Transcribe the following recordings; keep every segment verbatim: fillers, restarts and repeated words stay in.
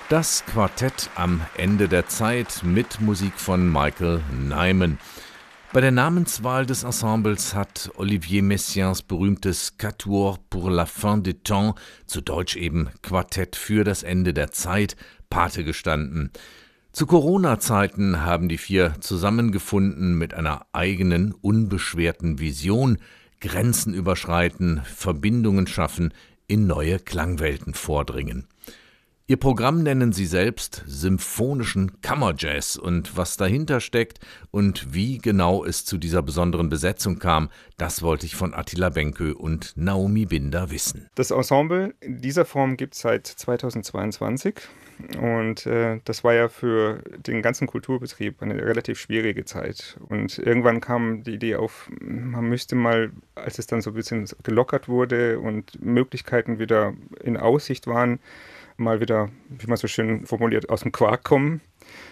Das Quartett am Ende der Zeit mit Musik von Michael Nyman. Bei der Namenswahl des Ensembles hat Olivier Messiaens berühmtes Quatuor pour la fin des temps, zu Deutsch eben Quartett für das Ende der Zeit, Pate gestanden. Zu Corona-Zeiten haben die vier zusammengefunden mit einer eigenen, unbeschwerten Vision, Grenzen überschreiten, Verbindungen schaffen, in neue Klangwelten vordringen. Ihr Programm nennen sie selbst symphonischen Kammerjazz, und was dahinter steckt und wie genau es zu dieser besonderen Besetzung kam, das wollte ich von Attila Benkö und Naomi Binder wissen. Das Ensemble in dieser Form gibt es seit zweitausendzweiundzwanzig und äh, das war ja für den ganzen Kulturbetrieb eine relativ schwierige Zeit. Und irgendwann kam die Idee auf, man müsste mal, als es dann so ein bisschen gelockert wurde und Möglichkeiten wieder in Aussicht waren, mal wieder, wie man so schön formuliert, aus dem Quark kommen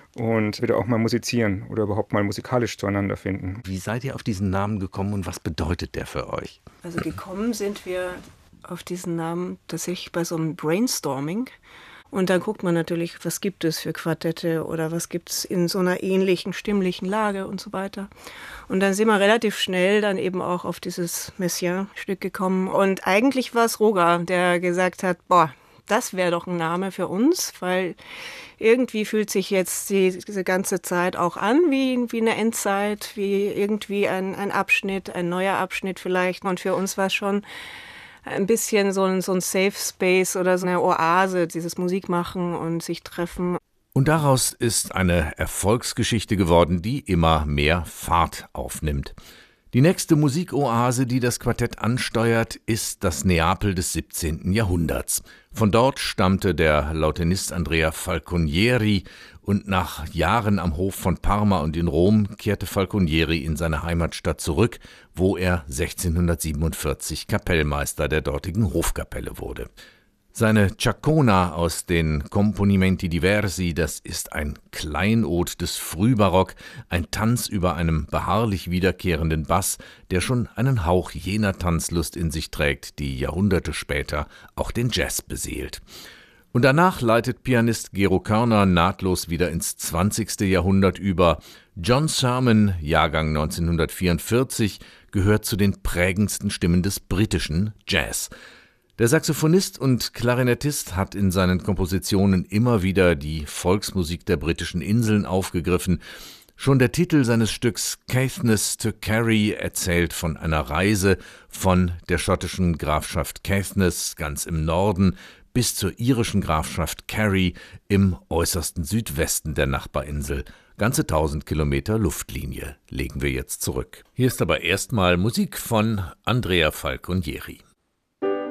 und wieder auch mal musizieren oder überhaupt mal musikalisch zueinander finden. Wie seid ihr auf diesen Namen gekommen und was bedeutet der für euch? Also gekommen sind wir auf diesen Namen tatsächlich bei so einem Brainstorming. Und dann guckt man natürlich, was gibt es für Quartette oder was gibt es in so einer ähnlichen stimmlichen Lage und so weiter. Und dann sind wir relativ schnell dann eben auch auf dieses Messiaen-Stück gekommen. Und eigentlich war es Roger, der gesagt hat, boah, das wäre doch ein Name für uns, weil irgendwie fühlt sich jetzt die, diese ganze Zeit auch an wie, wie eine Endzeit, wie irgendwie ein, ein Abschnitt, ein neuer Abschnitt vielleicht. Und für uns war es schon ein bisschen so ein, so ein Safe Space oder so eine Oase, dieses Musikmachen und sich treffen. Und daraus ist eine Erfolgsgeschichte geworden, die immer mehr Fahrt aufnimmt. Die nächste Musikoase, die das Quartett ansteuert, ist das Neapel des siebzehnten Jahrhunderts. Von dort stammte der Lautenist Andrea Falconieri und nach Jahren am Hof von Parma und in Rom kehrte Falconieri in seine Heimatstadt zurück, wo er sechzehnhundertsiebenundvierzig Kapellmeister der dortigen Hofkapelle wurde. Seine Ciaccona aus den Componimenti Diversi, das ist ein Kleinod des Frühbarock, ein Tanz über einem beharrlich wiederkehrenden Bass, der schon einen Hauch jener Tanzlust in sich trägt, die Jahrhunderte später auch den Jazz beseelt. Und danach leitet Pianist Gero Körner nahtlos wieder ins zwanzigste Jahrhundert über. John Sermon, Jahrgang neunzehnhundertvierundvierzig, gehört zu den prägendsten Stimmen des britischen Jazz. Der Saxophonist und Klarinettist hat in seinen Kompositionen immer wieder die Volksmusik der britischen Inseln aufgegriffen. Schon der Titel seines Stücks Caithness to Kerry erzählt von einer Reise von der schottischen Grafschaft Caithness ganz im Norden bis zur irischen Grafschaft Kerry im äußersten Südwesten der Nachbarinsel. Ganze tausend Kilometer Luftlinie legen wir jetzt zurück. Hier ist aber erstmal Musik von Andrea Falconieri.